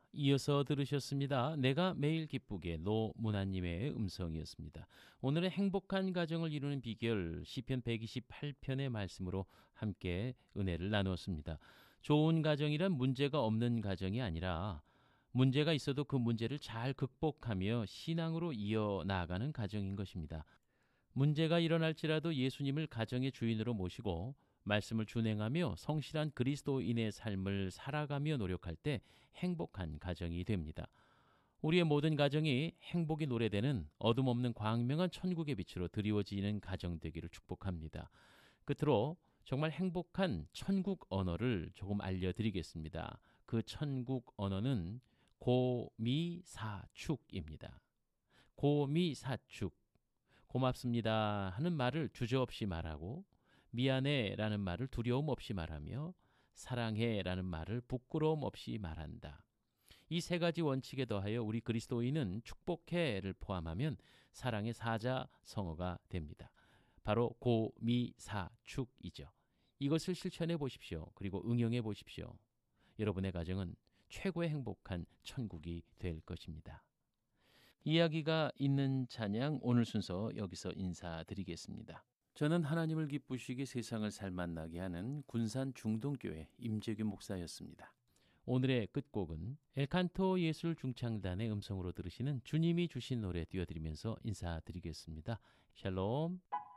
이어서 들으셨습니다. 내가 매일 기쁘게 노문아님의 음성이었습니다. 오늘의 행복한 가정을 이루는 비결 시편 128편의 말씀으로 함께 은혜를 나누었습니다. 좋은 가정이란 문제가 없는 가정이 아니라 문제가 있어도 그 문제를 잘 극복하며 신앙으로 이어나가는 가정인 것입니다. 문제가 일어날지라도 예수님을 가정의 주인으로 모시고 말씀을 준행하며 성실한 그리스도인의 삶을 살아가며 노력할 때 행복한 가정이 됩니다. 우리의 모든 가정이 행복이 노래되는 어둠 없는 광명한 천국의 빛으로 드리워지는 가정 되기를 축복합니다. 끝으로 정말 행복한 천국 언어를 조금 알려드리겠습니다. 그 천국 언어는 고미사축입니다. 고미사축. 고맙습니다 하는 말을 주저없이 말하고, 미안해 라는 말을 두려움 없이 말하며, 사랑해 라는 말을 부끄러움 없이 말한다. 이 세 가지 원칙에 더하여 우리 그리스도인은 축복해를 포함하면 사랑의 사자성어가 됩니다. 바로 고미사축이죠. 이것을 실천해 보십시오. 그리고 응용해 보십시오. 여러분의 가정은 최고의 행복한 천국이 될 것입니다. 이야기가 있는 찬양 오늘 순서 여기서 인사드리겠습니다. 저는 하나님을 기쁘시게 세상을 살맛나게 하는 군산 중동교회 임재규 목사였습니다. 오늘의 끝곡은 엘칸토 예술 중창단의 음성으로 들으시는 주님이 주신 노래 띄워드리면서 인사드리겠습니다. 샬롬.